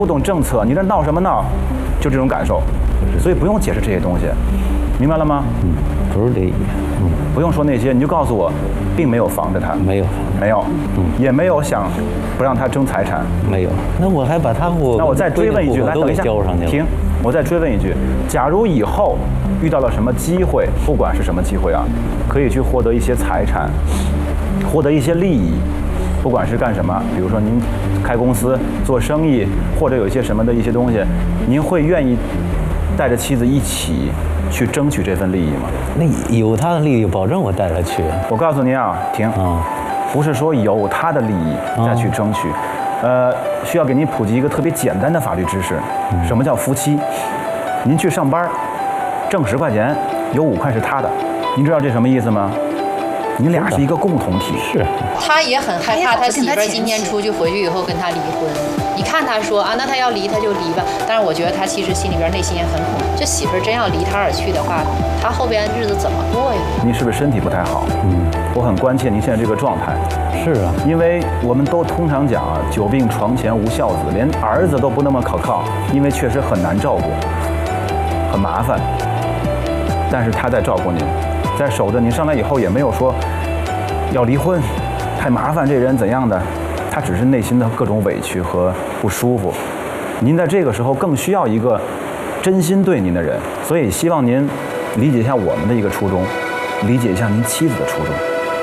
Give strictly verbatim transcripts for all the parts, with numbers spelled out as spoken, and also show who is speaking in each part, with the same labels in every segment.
Speaker 1: 不懂政策，你这闹什么闹？就这种感受，所以不用解释这些东西，明白了吗？
Speaker 2: 嗯，不是这意思。嗯，
Speaker 1: 不用说那些，你就告诉我，并没有防着他，
Speaker 2: 没有，
Speaker 1: 没有，嗯，也没有想不让他争财产，
Speaker 2: 没有。那我还把他我
Speaker 1: 那我再追问一句，来等一下，
Speaker 2: 交上去了。
Speaker 1: 停，我再追问一句，假如以后遇到了什么机会，不管是什么机会啊，可以去获得一些财产，获得一些利益。不管是干什么，比如说您开公司、做生意，或者有一些什么的一些东西，您会愿意带着妻子一起去争取这份利益吗？
Speaker 2: 那有他的利益，保证我带他去。
Speaker 1: 我告诉您啊，停，
Speaker 2: 啊，
Speaker 1: 不是说有他的利益再去争取，呃，需要给您普及一个特别简单的法律知识，什么叫夫妻？您去上班，挣十块钱，有五块是他的，您知道这什么意思吗？你俩是一个共同体。
Speaker 2: 是。
Speaker 3: 他也很害怕他媳妇儿今天出去回去以后跟他离婚。你看他说啊，那他要离他就离吧。但是我觉得他其实心里边内心也很恐。这媳妇儿真要离他而去的话，他后边日子怎么过呀？
Speaker 1: 您是不是身体不太好？嗯，我很关切您现在这个状态。
Speaker 2: 是啊，
Speaker 1: 因为我们都通常讲啊，久病床前无孝子，连儿子都不那么可靠，因为确实很难照顾，很麻烦。但是他在照顾您。在守着您上来以后也没有说要离婚，太麻烦这人怎样的，他只是内心的各种委屈和不舒服。您在这个时候更需要一个真心对您的人，所以希望您理解一下我们的一个初衷，理解一下您妻子的初衷，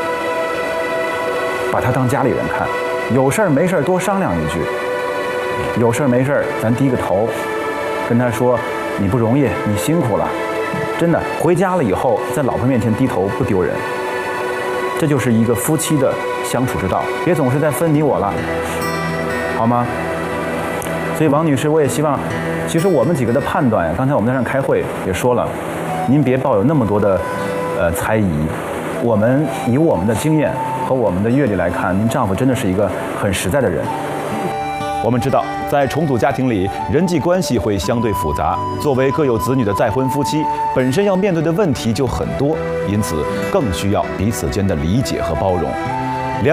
Speaker 1: 把她当家里人看，有事儿没事儿多商量一句，有事儿没事儿咱低个头，跟她说你不容易，你辛苦了。真的，回家了以后，在老婆面前低头不丢人，这就是一个夫妻的相处之道。别总是在分你我了，好吗？所以王女士，我也希望，其实我们几个的判断呀，刚才我们在上开会也说了，您别抱有那么多的呃猜疑。我们以我们的经验和我们的阅历来看，您丈夫真的是一个很实在的人。我们知道，在重组家庭里，人际关系会相对复杂。作为各有子女的再婚夫妻，本身要面对的问题就很多，因此更需要彼此间的理解和包容。